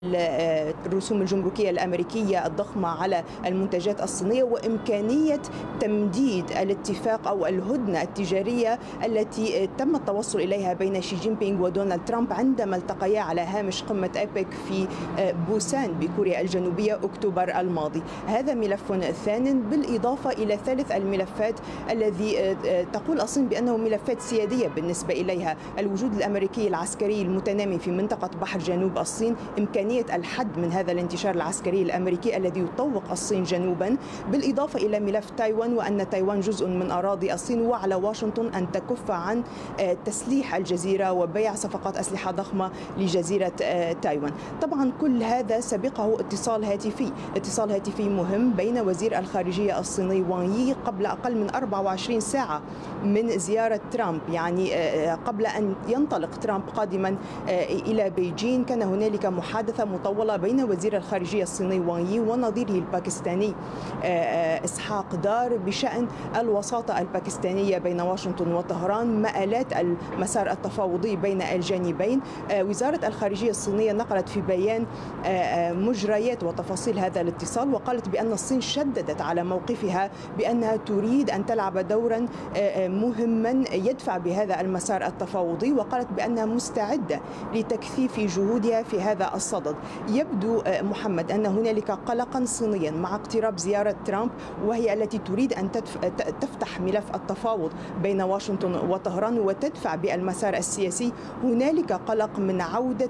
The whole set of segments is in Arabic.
الرسوم الجمركية الأمريكية الضخمة على المنتجات الصينية وإمكانية تمديد الاتفاق أو الهدنة التجارية التي تم التوصل إليها بين شي جين بينغ ودونالد ترامب عندما التقيا على هامش قمة أبيك في بوسان بكوريا الجنوبية أكتوبر الماضي. هذا ملف ثان بالإضافة إلى ثالث الملفات الذي تقول الصين بأنه ملفات سيادية بالنسبة إليها: الوجود الأمريكي العسكري المتنامي في منطقة بحر جنوب الصين، إمكانية الحد من هذا الانتشار العسكري الأمريكي الذي يطوق الصين جنوبا، بالإضافة إلى ملف تايوان وأن تايوان جزء من أراضي الصين، وعلى واشنطن أن تكف عن تسليح الجزيرة وبيع صفقات أسلحة ضخمة لجزيرة تايوان. طبعا كل هذا سبقه اتصال هاتفي مهم بين وزير الخارجية الصيني وانغ يي قبل أقل من 24 ساعة من زيارة ترامب. يعني قبل أن ينطلق ترامب قادما إلى بيجين كان هنالك محادثة مطولة بين وزير الخارجية الصيني وانغ يي ونظيره الباكستاني إسحاق دار بشأن الوساطة الباكستانية بين واشنطن وطهران، مآلات المسار التفاوضي بين الجانبين. وزارة الخارجية الصينية نقلت في بيان مجريات وتفاصيل هذا الاتصال، وقالت بأن الصين شددت على موقفها بأنها تريد أن تلعب دورا مهما يدفع بهذا المسار التفاوضي، وقالت بأنها مستعدة لتكثيف جهودها في هذا الصدد. يبدو محمد أن هنالك قلقا صينيا مع اقتراب زيارة ترامب، وهي التي تريد أن تفتح ملف التفاوض بين واشنطن وطهران وتدفع بالمسار السياسي. هنالك قلق من عودة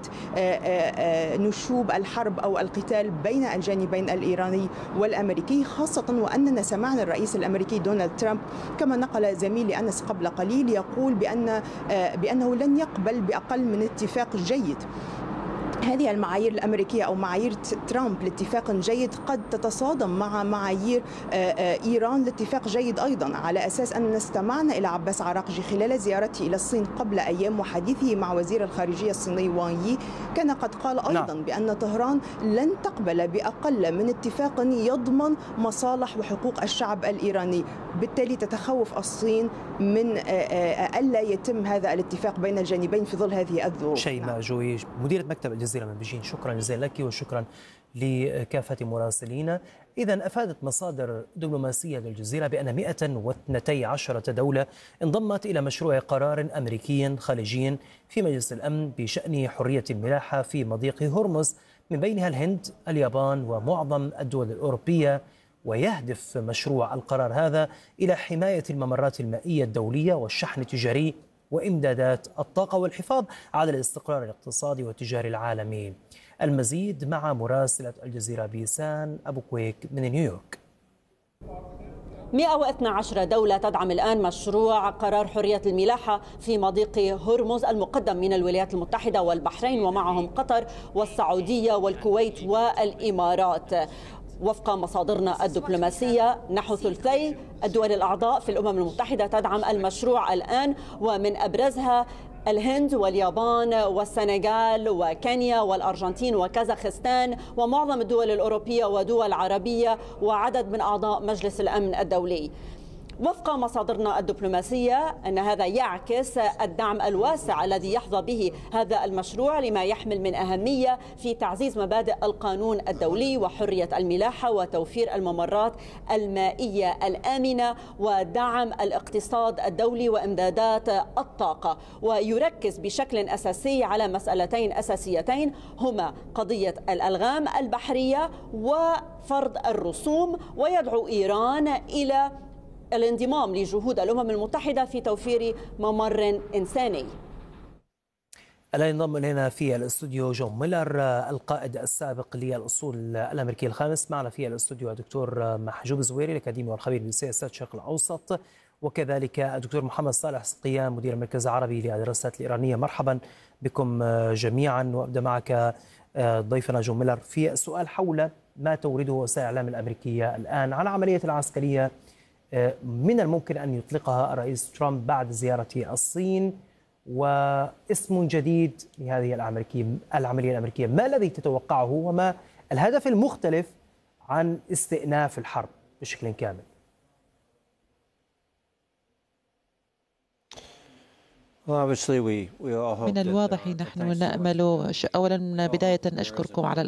نشوب الحرب أو القتال بين الجانبين الإيراني والأمريكي، خاصة وأننا سمعنا الرئيس الأمريكي دونالد ترامب كما نقل زميلي أنس قبل قليل يقول بأنه لن يقبل بأقل من اتفاق جيد. هذه المعايير الأمريكية أو معايير ترامب لاتفاق جيد قد تتصادم مع معايير إيران لاتفاق جيد أيضا، على أساس أننا استمعنا إلى عباس عراقجي خلال زيارته إلى الصين قبل أيام وحديثه مع وزير الخارجية الصيني وانغ يي، كان قد قال أيضا بأن طهران لن تقبل بأقل من اتفاق يضمن مصالح وحقوق الشعب الإيراني. بالتالي تتخوف الصين من ألا يتم هذا الاتفاق بين الجانبين في ظل هذه الظروف. شيماء جوي، مديرة مكتب الجزيرة من بيجين، شكرا جزيلا لك وشكرا لكافة مراسلينا. إذن أفادت مصادر دبلوماسية للجزيرة بأن 112 دولة انضمت إلى مشروع قرار أمريكي خارجي في مجلس الأمن بشأن حرية الملاحة في مضيق هرمز، من بينها الهند، اليابان ومعظم الدول الأوروبية. ويهدف مشروع القرار هذا إلى حماية الممرات المائية الدولية والشحن التجاري وإمدادات الطاقة والحفاظ على الاستقرار الاقتصادي والتجاري العالمي. المزيد مع مراسلة الجزيرة بيسان أبو كويك من نيويورك. 112 دولة تدعم الآن مشروع قرار حرية الملاحة في مضيق هرمز المقدم من الولايات المتحدة والبحرين، ومعهم قطر والسعودية والكويت والإمارات. وفق مصادرنا الدبلوماسية نحو ثلثي الدول الأعضاء في الأمم المتحدة تدعم المشروع الآن، ومن أبرزها الهند واليابان والسنغال وكينيا والأرجنتين وكازاخستان ومعظم الدول الأوروبية ودول عربية وعدد من أعضاء مجلس الأمن الدولي. وفق مصادرنا الدبلوماسية أن هذا يعكس الدعم الواسع الذي يحظى به هذا المشروع لما يحمل من أهمية في تعزيز مبادئ القانون الدولي وحرية الملاحة وتوفير الممرات المائية الآمنة ودعم الاقتصاد الدولي وإمدادات الطاقة. ويركز بشكل أساسي على مسألتين أساسيتين هما قضية الألغام البحرية وفرض الرسوم، ويدعو إيران إلى الانضمام لجهود الأمم المتحدة في توفير ممر إنساني. الآن ينضم إلينا في الاستوديو جون ميلر القائد السابق للأصول الأمريكي الخامس. معنا في الاستوديو الدكتور محجوب زويري الأكاديمي والخبير بسياسات الشرق الأوسط، وكذلك الدكتور محمد صالح سقيان مدير المركز العربي للدراسات الإيرانية. مرحبا بكم جميعا، وأبدأ معك ضيفنا جون ميلر في السؤال حول ما تورده وسائل الإعلام الأمريكية الآن على عملية العسكرية من الممكن أن يطلقها الرئيس ترامب بعد زيارة الصين، واسم جديد لهذه العملية الأمريكية. ما الذي تتوقعه وما الهدف المختلف عن استئناف الحرب بشكل كامل؟ من الواضح نحن نأمل أولا بداية أشكركم على